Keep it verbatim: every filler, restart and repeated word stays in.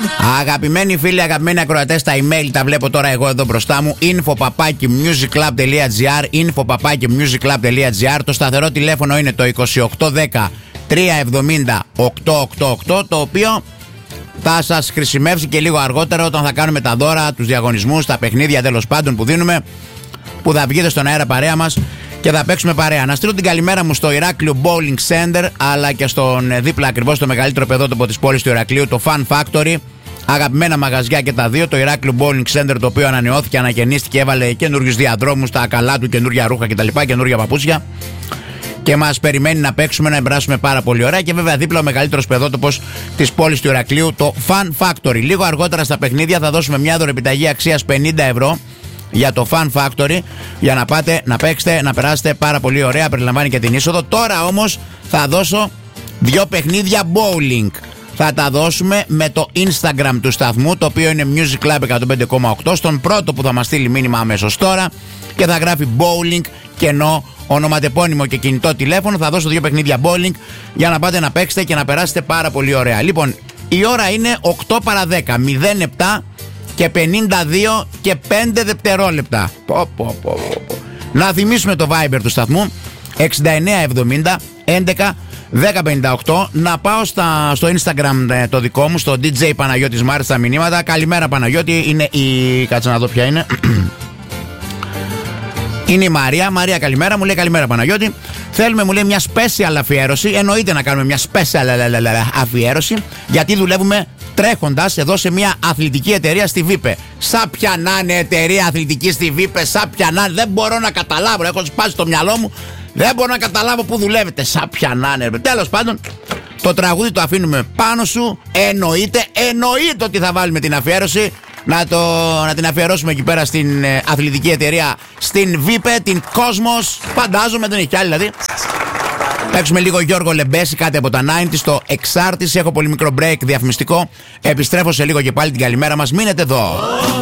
Αγαπημένοι φίλοι, αγαπημένοι ακροατές, τα email τα βλέπω τώρα εγώ εδώ μπροστά μου. info παπάκι musicclub.gr info παπάκι musicclub.gr. Το σταθερό τηλέφωνο είναι το είκοσι οκτώ δέκα τριακόσια εβδομήντα οκτακόσια ογδόντα οκτώ, το οποίο θα σας χρησιμεύσει και λίγο αργότερα όταν θα κάνουμε τα δώρα, τους διαγωνισμούς, τα παιχνίδια τέλος πάντων που δίνουμε, που θα βγείτε στον αέρα παρέα μας και θα παίξουμε παρέα. Να στείλω την καλημέρα μου στο Ηράκλειο Bowling Center, αλλά και στον δίπλα ακριβώς το μεγαλύτερο παιδότοπο της πόλης του Ηρακλείου, το Fun Factory. Αγαπημένα μαγαζιά και τα δύο. Το Ηράκλειο Bowling Center, το οποίο ανανεώθηκε, ανακαινίστηκε, έβαλε καινούριους διαδρόμους, τα καλά του, καινούρια ρούχα κτλ. Καινούρια παπούτσια. Και μας περιμένει να παίξουμε, να εμπράσουμε πάρα πολύ ωραία. Και βέβαια δίπλα ο μεγαλύτερος παιδότοπος της πόλης του Ηρακλείου, το Fun Factory. Λίγο αργότερα στα παιχνίδια θα δώσουμε μια δωρεπιταγή αξίας πενήντα ευρώ για το Fun Factory, για να πάτε να παίξετε, να περάσετε πάρα πολύ ωραία. Περιλαμβάνει και την είσοδο. Τώρα όμως θα δώσω δύο παιχνίδια bowling. Θα τα δώσουμε με το Instagram του σταθμού, το οποίο είναι Music Club εκατόν πέντε κόμμα οκτώ. Στον πρώτο που θα μας στείλει μήνυμα αμέσως τώρα και θα γράφει bowling κενό ονοματεπώνυμο και κινητό τηλέφωνο, θα δώσω δύο παιχνίδια bowling για να πάτε να παίξετε και να περάσετε πάρα πολύ ωραία. Λοιπόν, η ώρα είναι οκτώ παρά δέκα, μηδέν επτά και πενήντα δύο και πέντε δευτερόλεπτα. Πω, πω, πω, πω. Να θυμίσουμε το Viber του σταθμού εξήντα εννέα εβδομήντα έντεκα δέκα πενήντα οκτώ. Να πάω στα, στο Instagram το δικό μου, στο ντι τζέι Παναγιώτης Μάρης, τα μηνύματα. Καλημέρα Παναγιώτη, είναι η... κάτσε να δω ποια είναι. Είναι η Μαρία. Μαρία, καλημέρα. Μου λέει καλημέρα Παναγιώτη. Θέλουμε, μου λέει, μια special αφιέρωση. Εννοείται να κάνουμε μια special αφιέρωση, γιατί δουλεύουμε τρέχοντας εδώ σε μια αθλητική εταιρεία στη Βίπε. Σάπια να είναι εταιρεία αθλητική στη Βίπε, σάπια να είναι. Δεν μπορώ να καταλάβω. Έχω σπάσει το μυαλό μου. Δεν μπορώ να καταλάβω πού δουλεύετε. Σάπια να είναι. Τέλος πάντων, το τραγούδι το αφήνουμε πάνω σου. Εννοείται, εννοείται ότι θα βάλουμε την αφιέρωση. Να, το, να την αφιερώσουμε εκεί πέρα στην ε, αθλητική εταιρεία, στην Βίπε, την Κόσμος. Φαντάζομαι, δεν έχει κι άλλη δηλαδή. Παίξουμε λίγο Γιώργο Λεμπέση, κάτι από τα ενενήντα, στο Εξάρτηση. Έχω πολύ μικρό break διαφημιστικό. Επιστρέφω σε λίγο και πάλι. Την καλημέρα μας. Μείνετε εδώ.